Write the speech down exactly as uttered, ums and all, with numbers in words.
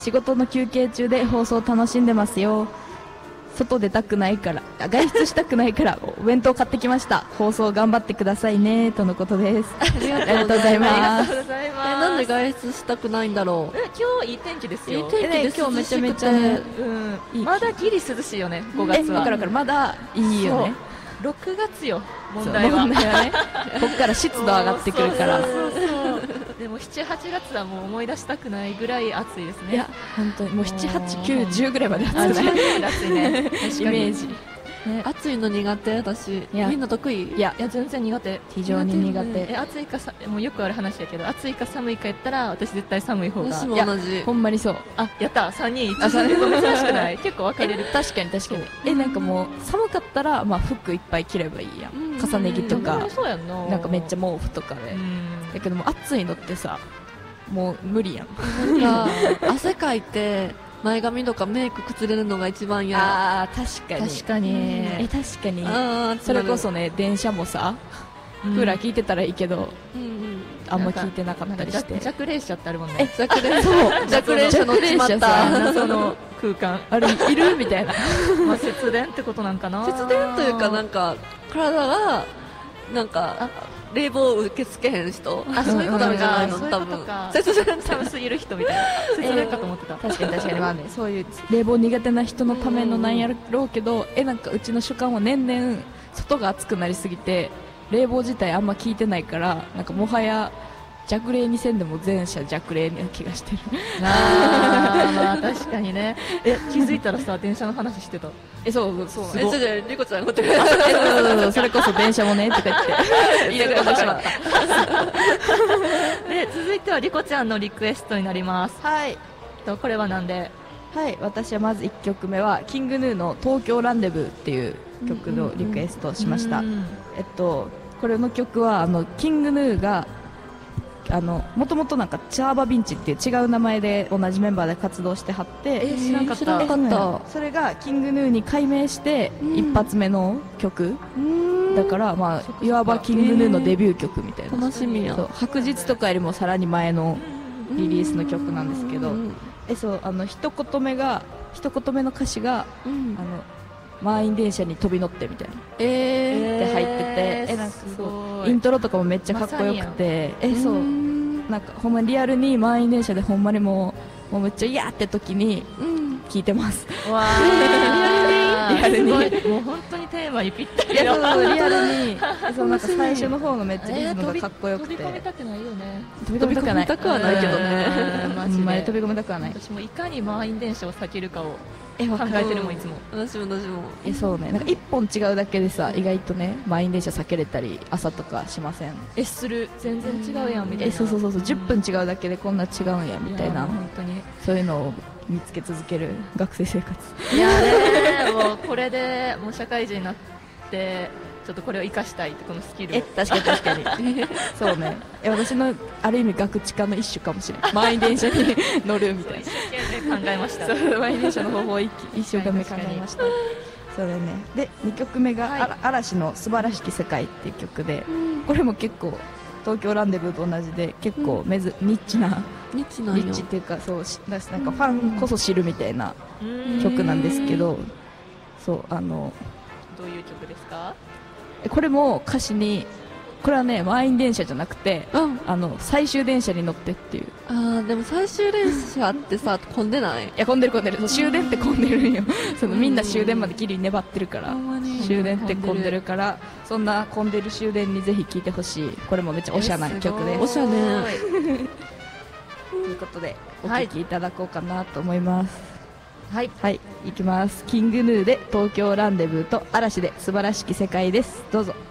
仕事の休憩中で放送楽しんでますよ。外出たくないからあ外出したくないからお弁当買ってきました。放送頑張ってくださいねとのことです。ありがとうございます。 ありがとうございます。 え、なんで外出したくないんだろう。 え、今日いい天気ですよ。 いい天気でね今日めちゃめちゃねうん、まだギリ涼しいよね、ごがつは。 えだからからまだいいよね。 ろくがつよ、問そう題は。 問題はねこっから湿度上がってくるから。 そうそうそうでもしち、はちがつはもう思い出したくないぐらい暑いですね。 いや本当にもうしち、はち、きゅう、じゅうぐらいまで暑くあ、 ないじゅうぐらい暑いね。確かにイメージ、ね、 暑いの苦手私。 いやみんな得意。 いやいや全然苦手。 非常に苦手。 え、暑いかさ、もうよくある話やけど、暑いか寒いかやったら私絶対寒い方が。 私もいや同じ。 ほんまにそう。 あ、やったさんにん一致で珍しくない。結構分かれる。 確かに確かに。えなんかもう寒かったらまあ服いっぱい着ればいいやん、 うん重ね着とかそうやんな。 なんかめっちゃ毛布とかで、 うんだけども暑いのってさもう無理やん。 なんか汗かいて前髪とかメイク崩れるのが一番嫌。 あー確かに確かに。 え確かにあーそれこそね電車もさクーラー効いてたらいいけど、 うんうんあんま効いてなかったりして。 弱冷車ってあるもんね。 弱冷そう弱冷車乗っちまっ弱冷車さた。 謎の空間。 あれいるみたいな。 まあ節電ってことなんかな。 節電というかなんか体がなんか冷房受け付けへん人。 あ、そういうことなんじゃないのか。そういう多分ことか。 節電寒すぎる人みたいな。節電かと思ってた。 確かに確かにまあねそういう冷房苦手な人のためのなんやろうけど、えなんかうちの主観は年々外が暑くなりすぎて冷房自体あんま効いてないからなんかもはや弱冷にせんでも全車弱冷な気がしてる。 あーまあ確かにね。え、気づいたらさ電車の話してた。 えそうそうえ、ちょっとリコちゃんがってくれ。 えそうそうそうそれこそ電車もねとか言って言いたくなってしまった。 で続いてはリコちゃんのリクエストになります。 はいとこれはなんで？ はい私はまずいっきょくめはキングヌーの東京ランデブーっていう曲のリクエストをしました。 うんえっとこれの曲はあのキングヌーがあのもともとなんかチャーバビンチっていう違う名前で同じメンバーで活動してはってえ知らんかった。 知らんかった。 それがキングヌーに改名して一発目の曲だからまあいわばキングヌーのデビュー曲みたいな。 楽しみや。 そう白日とかよりもさらに前のリリースの曲なんですけど、 うんえそうあの一言目が一言目の歌詞がうんあの満員電車に飛び乗ってみたいなえって入ってて、えなんかすそうごいイントロとかもめっちゃかっこよくて、えそうなんかほんまにリアルに満員電車でほんまにもうもうめっちゃ嫌って時にーうん聴いてます。 わーリアルにすごいもう本当にテーマにぴったりいやそうだ。 そうリアルにそうなんか最初の方がめっちゃリズムがかっこよくて、 飛び込みたくないよね。 飛び込みたくはない飛び込みたくはないけどねうんマほんまにジで。 飛び込みたくはない。 私もいかに満員電車を避けるかをえわかる考えてるもんいつも。 私も私もえそうねなんか一本違うだけでさ意外とね満員電車避けれたり朝とかしません？ えする全然違うやんみたいな。 えそうそうそうそうじゅっぷん違うだけでこんな違うんやみたいやな本当に。 そういうのを見つけ続ける学生生活。 いやねもうこれでもう社会人になってちょっとこれを生かしたいってこのスキルを。 え確かに確かにそうねえ私のある意味学知化の一種かもしれない。満員電車に乗るみたいな一生懸命考えました。 そう満員電車の方法を一一生懸命考えました。それねでにきょくめが、 はいあら嵐の素晴らしき世界っていう曲で、これも結構東京ランデブーと同じで結構めず、ニッチなニッチなんよニッチっていうかそうしなんかファンこそ知るみたいなうん曲なんですけど、そうあのどういう曲ですか？ これも歌詞にこれはね満員電車じゃなくてうんあの最終電車に乗ってっていう。 あーでも最終電車ってさ混んでない？ いや混んでる混んでるそう終電って混んでるんよそのみんな終電までギリ粘ってるからほんまに終電って混んでるからそんな混んでる終電にぜひ聴いてほしい。これもめっちゃおしゃな曲です。 おしゃねということでお聴きいただこうかなと思います。 はい。 はい、いきます。キングヌーで東京ランデブーと嵐で素晴らしき世界です。どうぞ。